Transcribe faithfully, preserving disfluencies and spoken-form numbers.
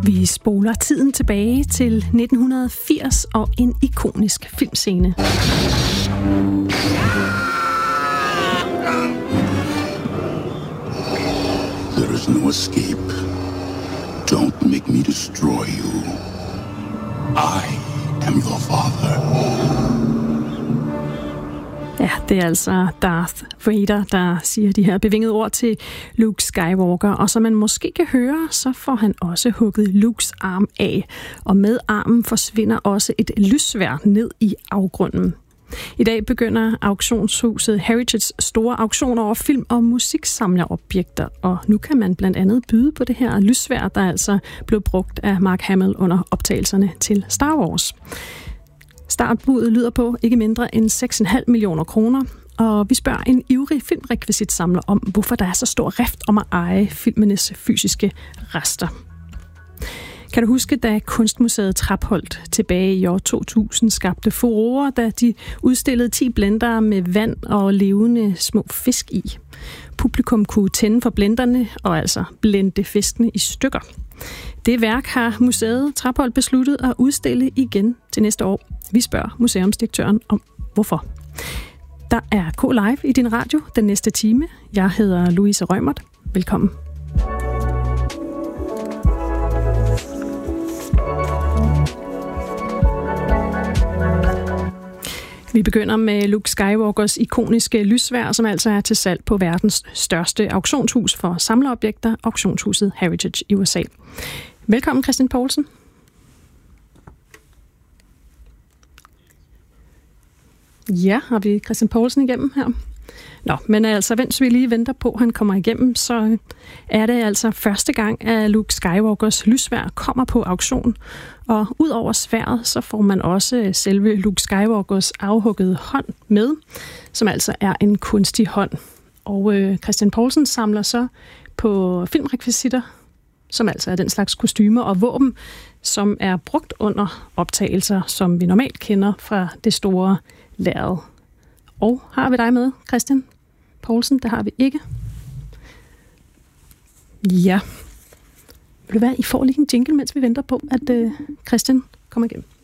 Vi spoler tiden tilbage til nitten firs og en ikonisk filmscene. There is no escape. Don't make me destroy you. I am your father. Ja, det er altså Darth Vader, der siger de her bevingede ord til Luke Skywalker. Og som man måske kan høre, så får han også hugget Lukes arm af. Og med armen forsvinder også et lyssværd ned i afgrunden. I dag begynder auktionshuset Heritages store auktion over film- og musiksamlerobjekter. Og nu kan man blandt andet byde på det her lyssværd, der altså blev brugt af Mark Hamill under optagelserne til Star Wars. Startbudet lyder på ikke mindre end seks komma fem millioner kroner, og vi spørger en ivrig filmrekvisitsamler om, hvorfor der er så stor rift om at eje filmenes fysiske rester. Kan du huske, da Kunstmuseet Trapholt tilbage i år to tusind skabte furore, da de udstillede ti blendere med vand og levende små fisk i? Publikum kunne tænde for blenderne og altså blende fiskene i stykker. Det værk har museet Trapholt besluttet at udstille igen til næste år. Vi spørger museumsdirektøren om, hvorfor. Der er K-Live i din radio den næste time. Jeg hedder Louise Rømert. Velkommen. Vi begynder med Luke Skywalkers ikoniske lyssværd, som altså er til salg på verdens største auktionshus for samlerobjekter, auktionshuset Heritage i U S A. Velkommen, Christian Poulsen. Ja, har vi Christian Poulsen igennem her? Nå, men altså, mens vi lige venter på, at han kommer igennem, så er det altså første gang, at Luke Skywalkers lyssværd kommer på auktion. Og ud over sværdet, så får man også selve Luke Skywalkers afhuggede hånd med, som altså er en kunstig hånd. Og øh, Christian Poulsen samler så på filmrekvisitter, som altså er den slags kostymer og våben, som er brugt under optagelser, som vi normalt kender fra det store lærred. Og har vi dig med, Christian Poulsen? Det har vi ikke. Ja. Vil det være, I får lige en jingle, mens vi venter på, at øh, Christian kommer igennem?